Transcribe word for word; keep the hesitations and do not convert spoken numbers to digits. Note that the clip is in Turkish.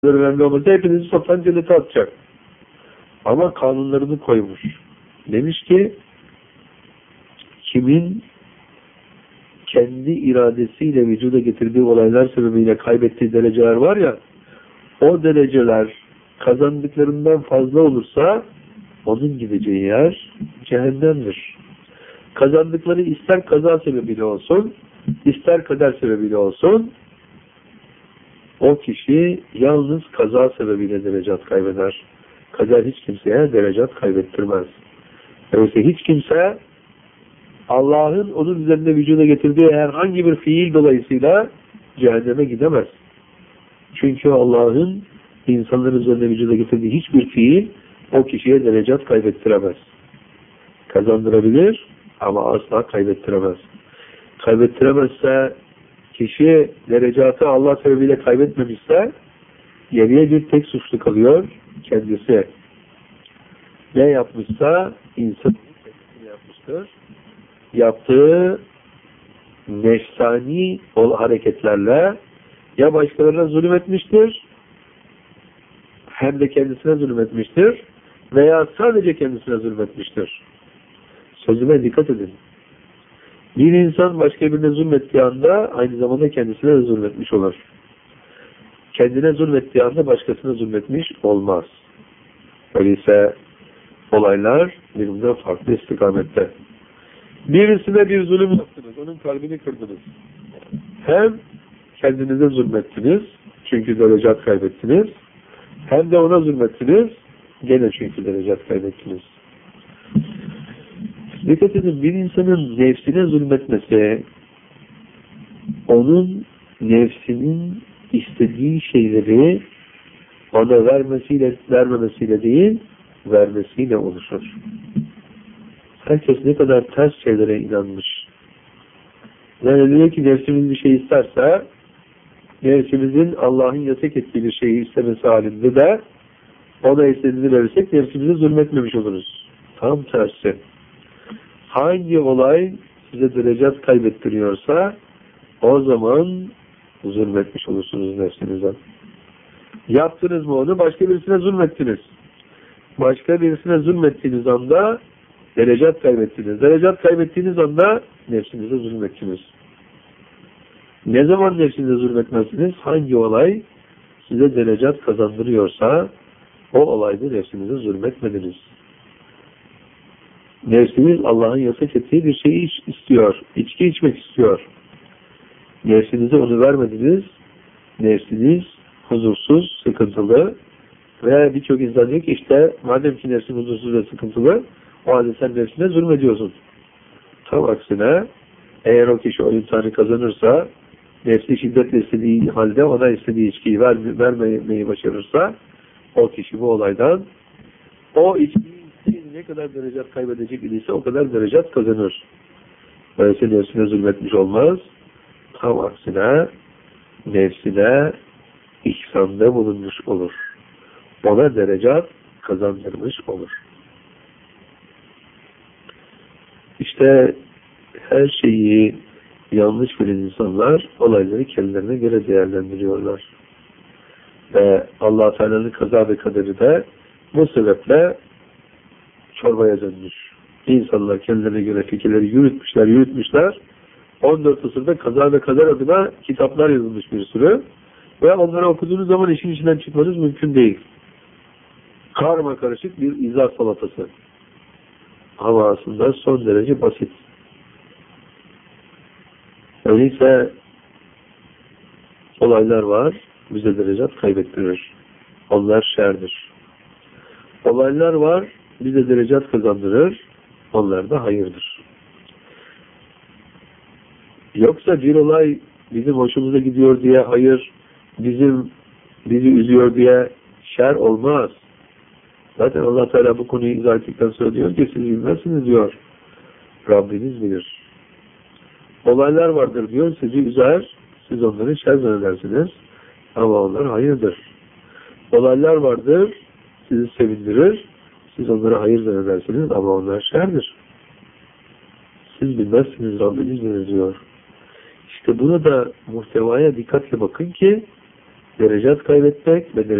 önemli olmasa hepinizi toptan cennete atacak. Ama kanunlarını koymuş. Demiş ki kimin kendi iradesiyle vücuda getirdiği olaylar sebebiyle kaybettiği dereceler var ya, o dereceler kazandıklarından fazla olursa onun gideceği yer cehennemdir. Kazandıkları ister kaza sebebiyle olsun, ister kader sebebiyle olsun, o kişi yalnız kaza sebebiyle derecat kaybeder. Kader hiç kimseye derecat kaybettirmez. Öyleyse hiç kimse Allah'ın onun üzerinde vücuda getirdiği herhangi bir fiil dolayısıyla cehenneme gidemez. Çünkü Allah'ın insanların üzerinde vücuda getirdiği hiçbir fiil o kişiye derecat kaybettiremez. Kazandırabilir ama asla kaybettiremez. Kaybettiremezse, kişi derecatı Allah sebebiyle kaybetmemişse geriye bir tek suçlu kalıyor, kendisi. Ne yapmışsa insan kendisini yapmıştır. Yaptığı nefsani hareketlerle ya başkalarına zulüm etmiştir, hem de kendisine zulüm etmiştir veya sadece kendisine zulüm etmiştir. Sözüme dikkat edin. Bir insan başka birine zulmettiği anda aynı zamanda kendisine de zulmetmiş olur. Kendine zulmettiği anda başkasına zulmetmiş olmaz. Öyleyse olaylar birbirinden farklı istikamette. Birisine bir zulüm yaptınız, onun kalbini kırdınız. Hem kendinize zulmettiniz, çünkü derecat kaybettiniz, hem de ona zulmettiniz, gene çünkü derecat kaybettiniz. Dikkat edin, bir insanın nefsine zulmetmesi, onun nefsinin istediği şeyleri ona vermesiyle, vermemesiyle değil, vermesiyle oluşur. Herkes ne kadar ters şeylere inanmış. Yani diyor ki nefsimiz bir şey isterse, nefsimizin Allah'ın yasak ettiği bir şeyi istemesi halinde de ona istediğini verirsek nefsimize zulmetmemiş oluruz. Tam tersi. Hangi olay size derecat kaybettiriyorsa o zaman zulmetmiş olursunuz nefsinize. Yaptınız mı onu? Başka birisine zulmettiniz. Başka birisine zulmettiğiniz anda derecat kaybettiniz. Derecat kaybettiğiniz anda nefsinize zulmettiniz. Ne zaman nefsinize zulmetmezsiniz? Hangi olay size derecat kazandırıyorsa o olayda nefsinize zulmetmediniz. Nefsiniz Allah'ın yasak ettiği bir şeyi istiyor. İçki içmek istiyor. Nefsinize onu vermediniz. Nefsiniz huzursuz, sıkıntılı ve birçok insan diyor ki işte madem ki nefsin huzursuz ve sıkıntılı, o halde sen nefsine zulmediyorsun. Tam aksine eğer o kişi o imtihanı kazanırsa, nefsi şiddetle istediği halde ona istediği içkiyi ver, vermemeyi başarırsa, o kişi bu olaydan o içkiyi ne kadar derecat kaybedecek idiyse o kadar derecat kazanır. Böylece nefsine zulmetmiş olmaz. Tam aksine nefsine ihsanda bulunmuş olur. Ona derecat kazandırmış olur. İşte her şeyi yanlış bilen insanlar olayları kendilerine göre değerlendiriyorlar. Ve Allah Teala'nın kaza ve kaderi de bu sebeple çorbaya dönmüş. İnsanlar kendilerine göre fikirleri yürütmüşler, yürütmüşler. on dört asırda kaza ve kader adına kitaplar yazılmış bir sürü. Ve onları okuduğunuz zaman işin içinden çıkmanız mümkün değil. Karma karışık bir izah salatası. Ama aslında son derece basit. Öyleyse olaylar var, bize derecat kaybettirir. Onlar şerdir. Olaylar var, bize derecat kazandırır. Onlar da hayırdır. Yoksa bir olay bizim hoşumuza gidiyor diye hayır, bizim bizi üzüyor diye şer olmaz. Zaten Allah Teala bu konuyu izah ettikten sonra diyor ki siz bilmezsiniz diyor. Rabbiniz bilir. Olaylar vardır diyor, sizi üzer, siz onları şer zannedersiniz. Ama onlar hayırdır. Olaylar vardır, sizi sevindirir, siz onları hayır zannedersiniz ama onlar şerdir. Siz bilmezsiniz, Rabbiniz bilir diyor. İşte buna da muhtevaya dikkatle bakın ki derecat kaybetmek ve